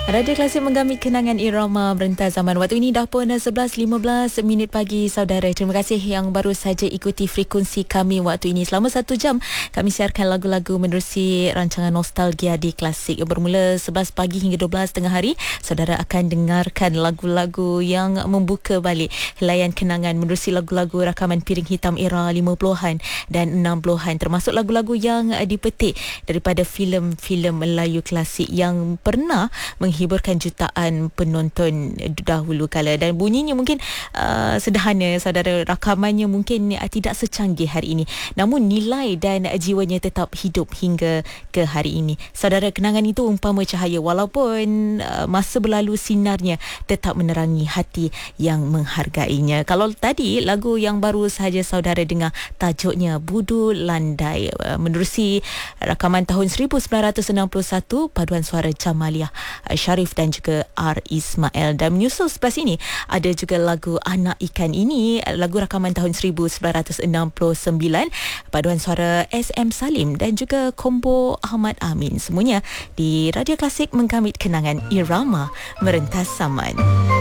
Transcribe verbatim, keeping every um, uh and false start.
Radio Klasik menggamit kenangan irama merentas zaman. Waktu ini dah pun sebelas lima belas minit pagi, saudara. Terima kasih yang baru saja ikuti frekuensi kami waktu ini. Selama satu jam kami siarkan lagu-lagu menerusi rancangan nostalgia di Klasik. Bermula sebelas pagi hingga dua belas tengah hari, saudara akan dengarkan lagu-lagu yang membuka balik helaian kenangan menerusi lagu-lagu rakaman piring hitam era lima puluhan dan enam puluhan, termasuk lagu-lagu yang dipetik daripada filem-filem Melayu klasik yang pernah menghiburkan jutaan penonton dahulu kala. Dan bunyinya mungkin uh, sederhana, saudara, rakamannya mungkin uh, tidak secanggih hari ini, namun nilai dan jiwanya tetap hidup hingga ke hari ini. Saudara, kenangan itu umpama cahaya, walaupun uh, masa berlalu sinarnya tetap menerangi hati yang menghargainya. Kalau tadi lagu yang baru sahaja saudara dengar, tajuknya Budu Landai, uh, menerusi rakaman tahun seribu sembilan ratus enam puluh satu, paduan suara Jamaliah Sharif dan juga R. Ismail. Dan menyusul sebelah sini ada juga lagu Anak Ikan. Ini lagu rakaman tahun seribu sembilan ratus enam puluh sembilan, paduan suara S M Salim dan juga kombo Ahmad Amin. Semuanya di Radio Klasik menggamit kenangan irama merentas zaman.